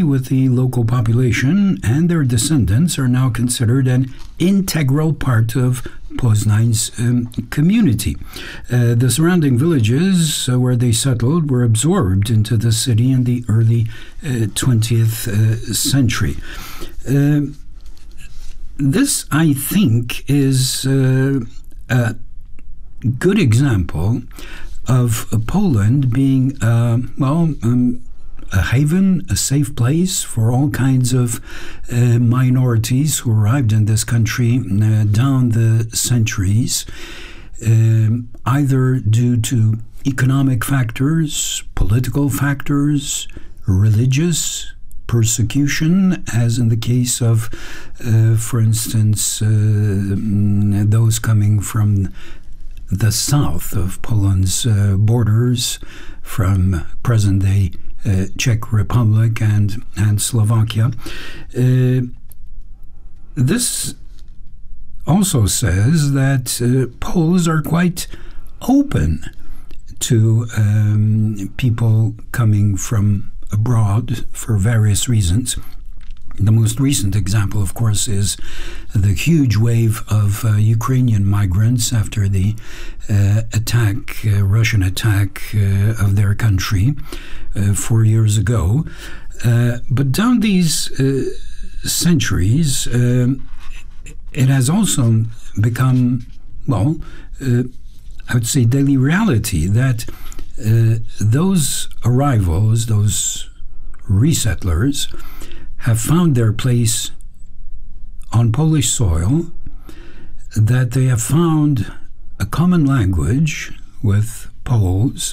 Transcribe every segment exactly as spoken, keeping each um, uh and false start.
with the local population, and their descendants are now considered an integral part of Poznan's um, community. Uh, the surrounding villages uh, where they settled were absorbed into the city in the early uh, twentieth uh, century. Uh, this, I think, is uh, a good example of Poland being, uh, well, um, a haven, a safe place for all kinds of uh, minorities who arrived in this country uh, down the centuries, um, either due to economic factors, political factors, religious persecution, as in the case of, uh, for instance, uh, those coming from the south of Poland's uh, borders, from present-day uh, Czech Republic and, and Slovakia. Uh, this also says that uh, Poles are quite open to um, people coming from abroad for various reasons. The most recent example, of course, is the huge wave of uh, Ukrainian migrants after the uh, attack, uh, Russian attack uh, of their country uh, four years ago. Uh, but down these uh, centuries, uh, it has also become, well, uh, I would say daily reality that uh, those arrivals, those resettlers, have found their place on Polish soil, that they have found a common language with Poles,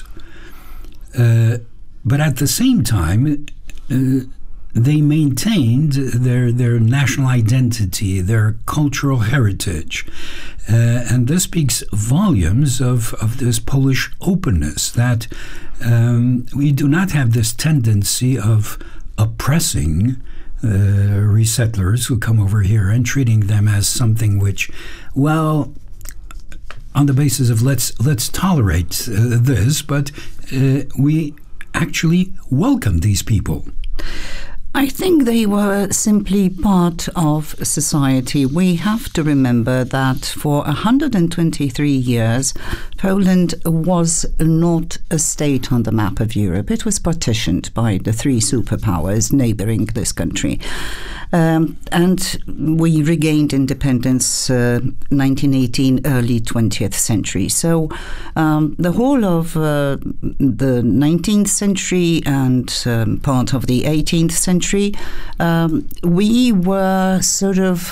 uh, but at the same time, uh, they maintained their, their national identity, their cultural heritage. Uh, and this speaks volumes of, of this Polish openness, that um, we do not have this tendency of oppressing Uh, resettlers who come over here and treating them as something which, well, on the basis of let's let's tolerate uh, this, but uh, we actually welcome these people. I think they were simply part of society. We have to remember that for one hundred twenty-three years, Poland was not a state on the map of Europe. It was partitioned by the three superpowers neighboring this country. Um, and we regained independence uh, nineteen eighteen, early twentieth century. So um, the whole of uh, the nineteenth century and um, part of the eighteenth century, um, we were sort of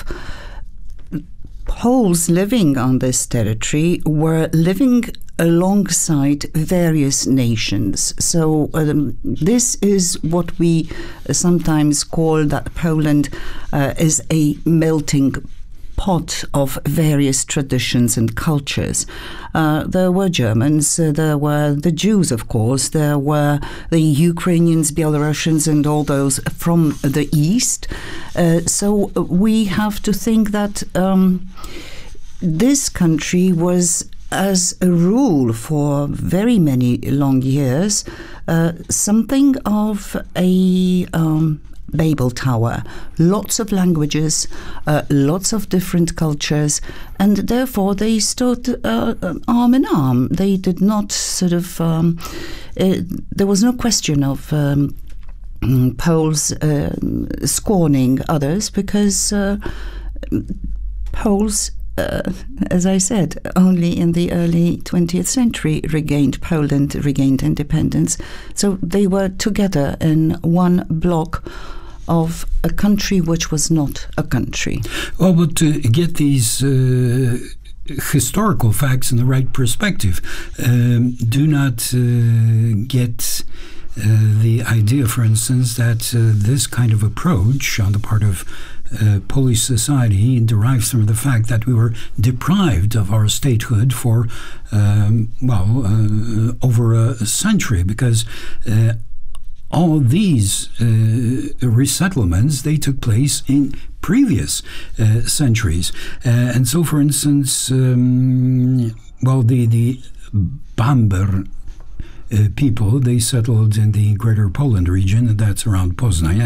Poles living on this territory were living alongside various nations. So um, this is what we sometimes call that Poland uh, is a melting pot of various traditions and cultures. Uh, there were Germans, uh, there were the Jews, of course, there were the Ukrainians, Belarusians, and all those from the East. Uh, so we have to think that um, this country was, as a rule for very many long years, uh, something of a um, Babel Tower, lots of languages, uh, lots of different cultures, and therefore they stood uh, arm in arm. They did not sort of, um, uh, there was no question of um, Poles uh, scorning others, because uh, Poles, Uh, as I said, only in the early twentieth century regained Poland, regained independence. So they were together in one block of a country which was not a country. Well, but to get these uh, historical facts in the right perspective, um, do not uh, get uh, the idea, for instance, that uh, this kind of approach on the part of Uh, Polish society derives from the fact that we were deprived of our statehood for, um, well, uh, over a century, because uh, all these uh, resettlements, they took place in previous uh, centuries. Uh, and so, for instance, um, well, the, the Bamber uh, people, they settled in the Greater Poland region, that's around Poznań.